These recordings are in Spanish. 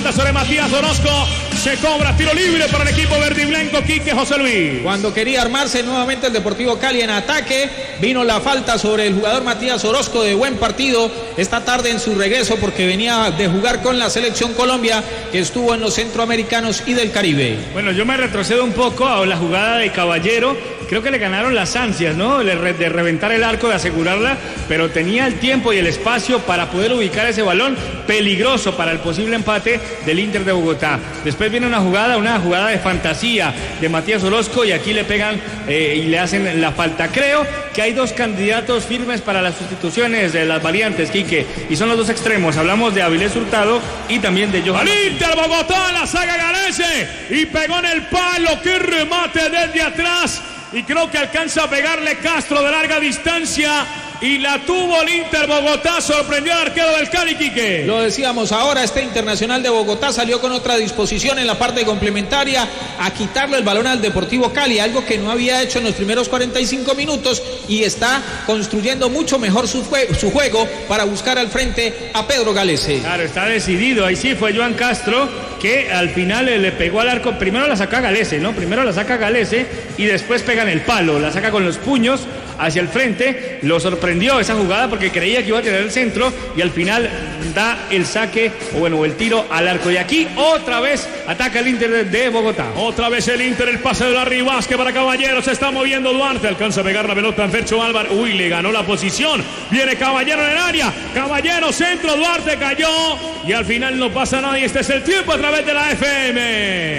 falta sobre Matías Orozco. Se cobra tiro libre para el equipo verde y blanco. Quique José Luis. Cuando quería armarse nuevamente el Deportivo Cali en ataque, vino la falta sobre el jugador Matías Orozco. De buen partido esta tarde en su regreso, porque venía de jugar con la selección Colombia, que estuvo en los centroamericanos y del Caribe. Bueno, yo me retrocedo un poco a la jugada de Caballero. Creo que le ganaron las ansias, ¿no? De reventar el arco, de asegurarla, pero tenía el tiempo y el espacio para poder ubicar ese balón peligroso para el posible empate del Inter de Bogotá. Después viene una jugada de fantasía de Matías Orozco, y aquí le pegan y le hacen la falta. Creo que hay dos candidatos firmes para las sustituciones de las variantes, Quique, y son los dos extremos. Hablamos de Avilés Hurtado y también de Johan. Al Inter Bogotá, la saga Galese, y pegó en el palo. ¡Qué remate desde atrás! Y creo que alcanza a pegarle Castro de larga distancia. Y la tuvo el Inter Bogotá, sorprendió al arquero del Cali, Quique. Lo decíamos ahora, este Internacional de Bogotá salió con otra disposición en la parte complementaria a quitarle el balón al Deportivo Cali, algo que no había hecho en los primeros 45 minutos, y está construyendo mucho mejor su juego para buscar al frente a Pedro Galese. Claro, está decidido, ahí sí fue Johan Castro, que al final le pegó al arco. Primero la saca Galese, ¿no? Primero la saca Galese y después pega en el palo, la saca con los puños hacia el frente. Lo sorprendió esa jugada porque creía que iba a tener el centro, y al final da el saque, o bueno, el tiro al arco. Y aquí otra vez ataca el Inter de Bogotá. Otra vez el Inter, el pase de la Rivasque para Caballero. Se está moviendo Duarte, alcanza a pegar la pelota en Fercho Álvarez. Uy, le ganó la posición. Viene Caballero en el área. Caballero, centro, Duarte cayó. Y al final no pasa nada. Y este es el tiempo a través de la FM.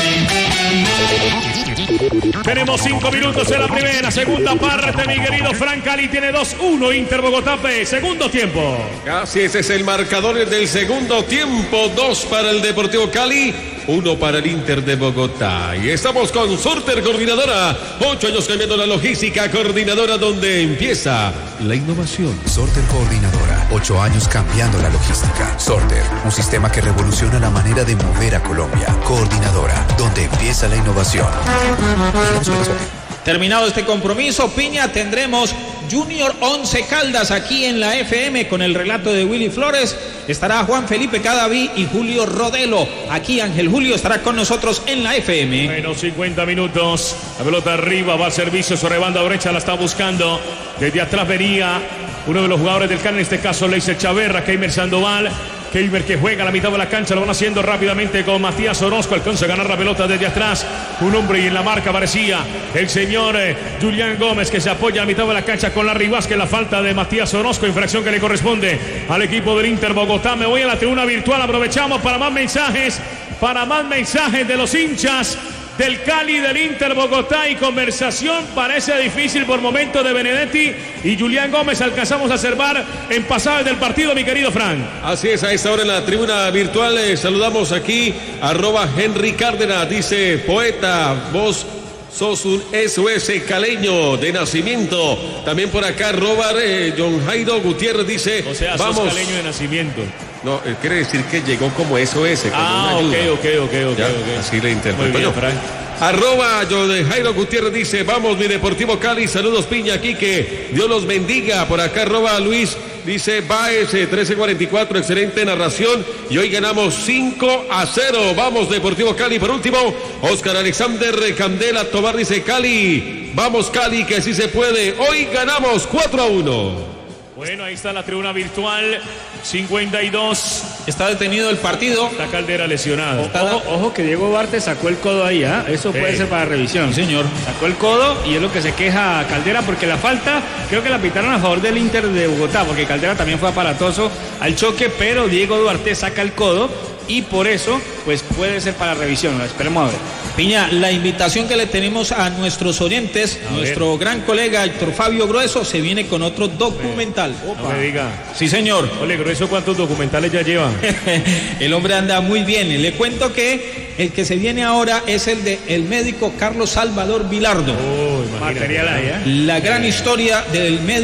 Tenemos 5 minutos en la primera, segunda parte, mi querido Frank. Cali tiene 2-1, Inter Bogotá P, segundo tiempo. Así es, ese es el marcador del segundo tiempo. 2 para el Deportivo Cali, 1 para el Inter de Bogotá. Y estamos con Sorter Coordinadora, 8 años cambiando la logística, coordinadora donde empieza la innovación. Sorter Coordinadora, 8 años cambiando la logística. Sorter, un sistema que revoluciona la manera de mover a Colombia. Coordinadora, donde empieza la innovación. Terminado este compromiso, Piña, tendremos Junior 11 Caldas aquí en la FM con el relato de Willy Flores. Estará Juan Felipe Cadaví y Julio Rodelo. Aquí Ángel Julio estará con nosotros en la FM. Menos 50 minutos. La pelota arriba, va al servicio sobre banda derecha, la está buscando. Desde atrás venía uno de los jugadores del Cali, en este caso Leiser Chaverra, Keimer Sandoval. Keimer que juega a la mitad de la cancha, lo van haciendo rápidamente con Matías Orozco, alcanza a ganar la pelota desde atrás, un hombre, y en la marca aparecía el señor Julián Gómez, que se apoya a la mitad de la cancha con la Rivasque. La falta de Matías Orozco, infracción que le corresponde al equipo del Inter Bogotá. Me voy a la tribuna virtual, aprovechamos para más mensajes de los hinchas del Cali, del Inter Bogotá, y conversación parece difícil por momento de Benedetti y Julián Gómez. Alcanzamos a observar en pasajes del partido, mi querido Frank. Así es, a esta hora en la tribuna virtual saludamos aquí @Henry Cárdenas, dice: poeta, vos sos un SOS caleño de nacimiento. También por acá John Jairo Gutiérrez dice: o sea, vamos. sos caleño de nacimiento. No, quiere decir que llegó como SOS. Ok. Así le interpreto. Muy bien, Frank. John Jairo Gutiérrez dice: vamos, mi Deportivo Cali. Saludos, Piña, aquí, que Dios los bendiga. Por acá Luis dice: Baez 1344, excelente narración. Y hoy ganamos 5-0. Vamos, Deportivo Cali. Por último, Oscar Alexander Candela Tobar dice: Cali, vamos Cali, que así se puede. Hoy ganamos 4-1. Bueno, ahí está la tribuna virtual, 52. Está detenido el partido. Está Caldera lesionado. Ojo que Diego Duarte sacó el codo ahí, ¿eh? Eso puede ser para revisión. Sí, señor. Sacó el codo y es lo que se queja Caldera, porque la falta creo que la pitaron a favor del Inter de Bogotá, porque Caldera también fue aparatoso al choque, pero Diego Duarte saca el codo y por eso pues puede ser para revisión. Esperemos a ver. Piña, la invitación que le tenemos a nuestros oyentes, nuestro gran colega Héctor Fabio Grueso se viene con otro documental. No me diga. Sí, señor. Ole, Grueso, ¿cuántos documentales ya lleva? El hombre anda muy bien. Le cuento que el que se viene ahora es el de el médico Carlos Salvador Vilardo. Material ahí, ¿eh? La gran historia del médico